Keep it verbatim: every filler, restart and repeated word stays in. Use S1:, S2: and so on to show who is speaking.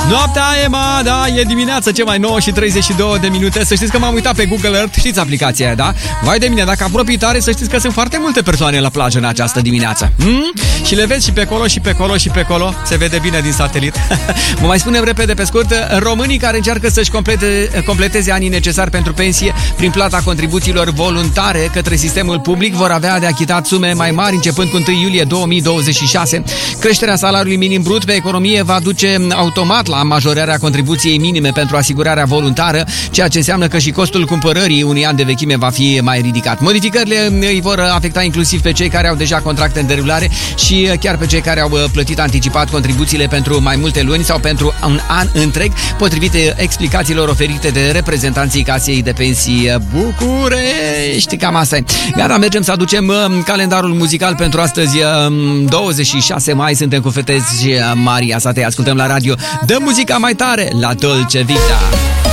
S1: Noaptea Ema, da, e dimineața, ce mai nouă și treizeci și două de minute. Să știți că m-am uitat pe Google Earth, știți aplicația aia, da? Vai de mine, dacă apropii tare, să știți că sunt foarte multe persoane la plajă în această dimineață. Hmm? Și le vezi și pe acolo, și pe acolo, și pe acolo. Se vede bine din satelit. Mă mai spunem repede pe scurt, românii care încearcă să-și complete, completeze anii necesari pentru pensie prin plata contribuțiilor voluntare către sistemul public vor avea de achitat sume mai mari începând cu întâi iulie două mii douăzeci și șase. Creșterea salariului minim brut pe economie va duce automat la majorarea contribuției minime pentru asigurarea voluntară, ceea ce înseamnă că și costul cumpărării unui an de vechime va fi mai ridicat. Modificările îi vor afecta inclusiv pe cei care au deja contracte în derulare și chiar pe cei care au plătit anticipat contribuțiile pentru mai multe luni sau pentru un an întreg, potrivit explicațiilor oferite de reprezentanții Casei de Pensii București. Cam asta e. Gata, mergem să aducem calendarul muzical pentru astăzi, douăzeci și șase mai. Suntem cu Fetezi și Maria Sa. Te ascultăm la radio. Dă muzica mai tare la Dolce Vita.